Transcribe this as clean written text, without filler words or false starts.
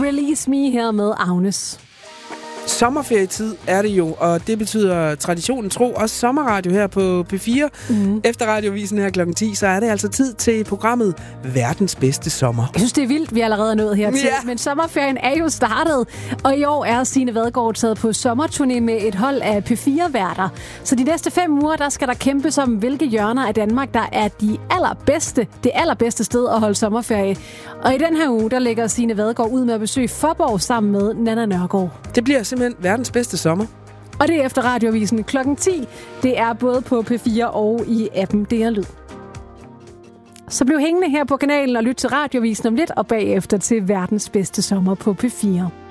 Release Me her med Agnes. Sommerferietid er det jo, og det betyder traditionen tro også sommerradio her på P4. Efter radiovisen her kl. 10, så er det altså tid til programmet Verdens Bedste Sommer. Jeg synes, det er vildt, vi er allerede nået hertil. Ja. Men sommerferien er jo startet, og i år er Signe Vadgaard taget på sommerturné med et hold af P4-værter. Så de næste 5 uger, der skal der kæmpes om, hvilke hjørner af Danmark, der er det allerbedste sted at holde sommerferie. Og i den her uge, der lægger Signe Vadgaard ud med at besøge Fåborg sammen med Nanna Nørgaard. Det bliver simpelthen verdens bedste sommer. Og det er efter radioavisen kl. 10. Det er både på P4 og i appen DR Lyd. Så bliv hængende her på kanalen og lyt til radioavisen om lidt, og bagefter til verdens bedste sommer på P4.